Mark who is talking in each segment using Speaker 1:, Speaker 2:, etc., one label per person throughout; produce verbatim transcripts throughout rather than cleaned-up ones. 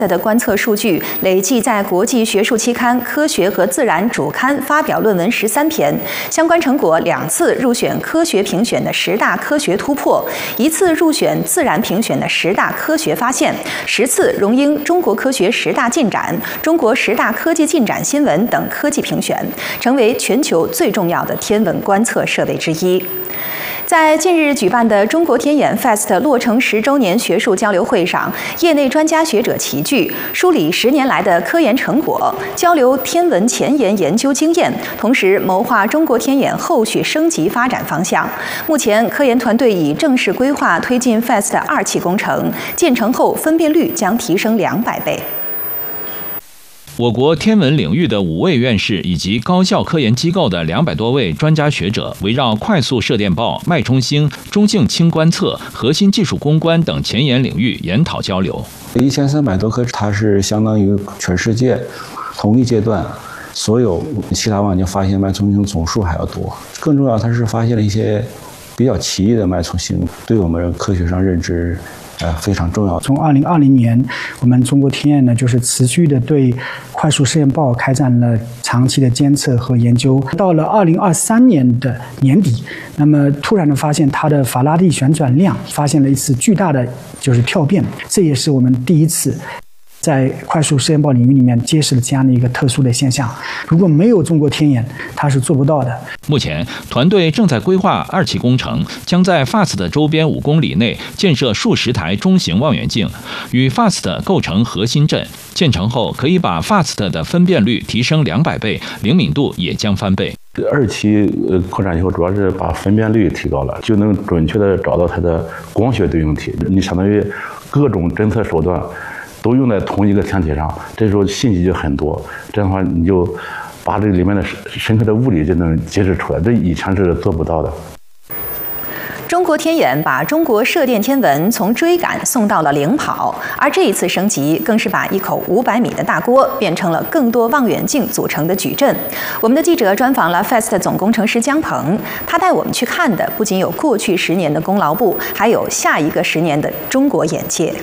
Speaker 1: 的观测数据累计在国际学术期刊《科学和自然》主刊发表论文十三篇，相关成果两次入选科学评选的十大科学突破，一次入选自然评选的十大科学发现，十次荣膺中国科学十大进展、中国十大科技进展新闻等科技评选，成为全球最重要的天文观测设备之一。在近日举办的中国天眼 Fest 落成十周年学术交流会上，业内专家学者齐聚，梳理十年来的科研成果，交流天文前沿研究经验，同时谋划中国天眼后续升级发展方向。目前，科研团队已正式规划推进 Fest 二期工程，建成后分辨率将提升两百倍。
Speaker 2: 我国天文领域的五位院士以及高校科研机构的两百多位专家学者，围绕快速射电暴、脉冲星、中性氢观测、核心技术攻关等前沿领域研讨交流。
Speaker 3: 一千三百多颗，它是相当于全世界同一阶段所有其他望远镜发现脉冲星总数还要多。更重要，它是发现了一些比较奇异的脉冲星，对我们科学上认知呃，非常重要。
Speaker 4: 从二零二零年，我们中国天眼呢，就是持续的对快速射电暴开展了长期的监测和研究。到了二零二三年的年底，那么突然的发现它的法拉第旋转量发现了一次巨大的就是跳变，这也是我们第一次在快速射电暴领域里面揭示了这样的一个特殊的现象。如果没有中国天眼，它是做不到的。
Speaker 2: 目前，团队正在规划二期工程，将在 F A S T 的周边五公里内建设数十台中型望远镜，与 F A S T 构成核心阵。建成后，可以把 F A S T 的分辨率提升两百倍，灵敏度也将翻倍。
Speaker 5: 二期呃扩展以后，主要是把分辨率提高了，就能准确的找到它的光学对应体。你相当于各种侦测手段都用在同一个天体上，这时候信息就很多，这样的话你就把这里面的深刻的物理就能揭示出来，这以前是做不到的。
Speaker 1: 中国天眼把中国射电天文从追赶送到了领跑，而这一次升级更是把一口五百米的大锅变成了更多望远镜组成的矩阵。我们的记者专访了 F A S T 总工程师姜鹏，他带我们去看的不仅有过去十年的功劳簿，还有下一个十年的中国眼界。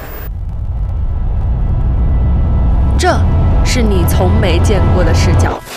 Speaker 6: 这是你从没见过的视角。